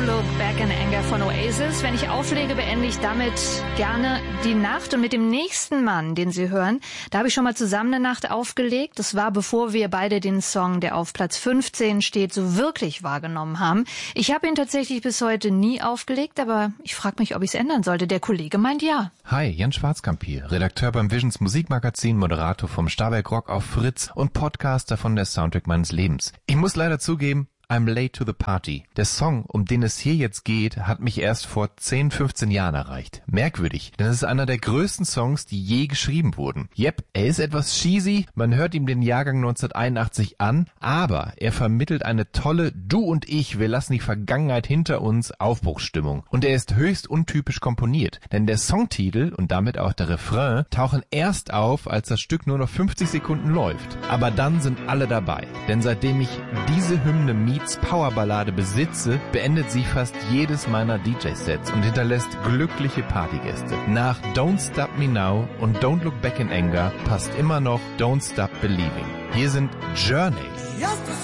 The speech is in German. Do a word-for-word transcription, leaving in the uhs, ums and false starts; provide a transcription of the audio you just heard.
Don't Look Back in Anger von Oasis. Wenn ich auflege, beende ich damit gerne die Nacht. Und mit dem nächsten Mann, den Sie hören, da habe ich schon mal zusammen eine Nacht aufgelegt. Das war, bevor wir beide den Song, der auf Platz fünfzehn steht, so wirklich wahrgenommen haben. Ich habe ihn tatsächlich bis heute nie aufgelegt, aber ich frage mich, ob ich es ändern sollte. Der Kollege meint ja. Hi, Jan Schwarzkamp hier, Redakteur beim Visions Musikmagazin, Moderator vom Starberg Rock auf Fritz und Podcaster von der Soundtrack meines Lebens. Ich muss leider zugeben, I'm late to the party. Der Song, um den es hier jetzt geht, hat mich erst vor zehn, fünfzehn Jahren erreicht. Merkwürdig, denn es ist einer der größten Songs, die je geschrieben wurden. Yep, er ist etwas cheesy, man hört ihm den Jahrgang neunzehnhunderteinundachtzig an, aber er vermittelt eine tolle Du und ich, wir lassen die Vergangenheit hinter uns Aufbruchsstimmung. Und er ist höchst untypisch komponiert, denn der Songtitel und damit auch der Refrain tauchen erst auf, als das Stück nur noch fünfzig Sekunden läuft. Aber dann sind alle dabei, denn seitdem ich diese Hymne Meets Powerballade besitze, beendet sie fast jedes meiner D J-Sets und hinterlässt glückliche Partygäste. Nach Don't Stop Me Now und Don't Look Back in Anger passt immer noch Don't Stop Believing. Hier sind Journey.